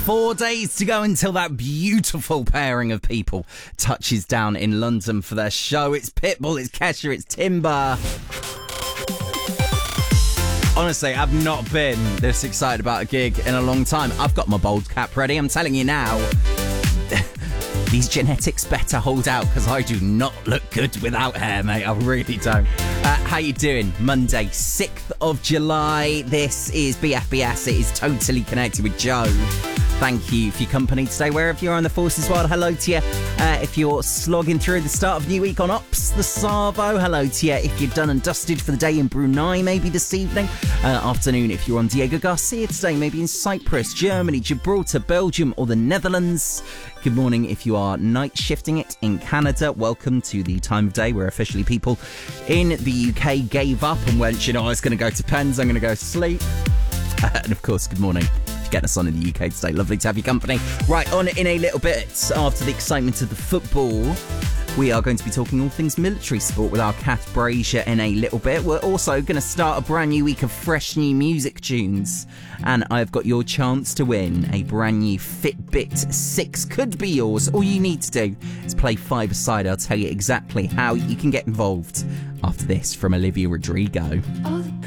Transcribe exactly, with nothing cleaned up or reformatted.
Four days to go until that beautiful pairing of people touches down in London for their show. It's Pitbull, it's Kesha, it's Timber. Honestly, I've not been this excited about a gig in a long time. I've got my bold cap ready, I'm telling you now. These genetics better hold out, because I do not look good without hair, mate. I really don't. Uh, how you doing? Monday, sixth of July. This is B F B S. It is Totally Connected with Joe. Thank you for your company today, wherever you are in the forces world. Hello to you. Uh, if you're slogging through the start of new week on Ops, the Savo, hello to you. If you're done and dusted for the day in Brunei, maybe this evening. Uh, afternoon, if you're on Diego Garcia today, maybe in Cyprus, Germany, Gibraltar, Belgium, or the Netherlands. Good morning if you are night shifting it in Canada. Welcome to the time of day where officially people in the U K gave up and went, you know, I was going to go to Pens, I'm going to go to sleep. Uh, and of course, good morning. Getting us on in the U K today. Lovely to have your company. Right, on in a little bit, after the excitement of the football, we are going to be talking all things military sport with our Kath Brazier in a little bit. We're also going to start a brand new week of fresh new music tunes. And I've got your chance to win a brand new Fitbit six. Could be yours. All you need to do is play five-a-side. I'll tell you exactly how you can get involved after this from Olivia Rodrigo. All the